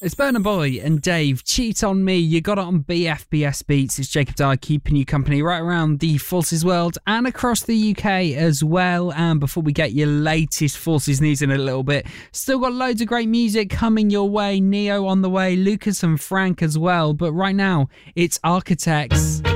It's Burna Boy and Dave, Cheat on Me. You got it on BFBS Beats. It's Jacob Dye keeping you company right around the Forces world and across the UK as well. And before we get your latest Forces news in a little bit, still got loads of great music coming your way. Neo on the way, Lucas and Frank as well. But right now, it's Architects.